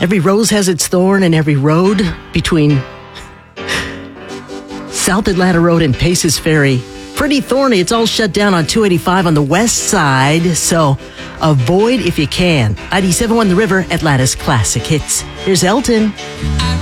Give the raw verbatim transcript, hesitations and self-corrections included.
Every rose has its thorn, and every road between South Atlanta Road and Paces Ferry, pretty thorny. It's all shut down on two eighty-five on the west side, so avoid if you can. ninety-seven point one The River, Atlanta's classic hits. Here's Elton.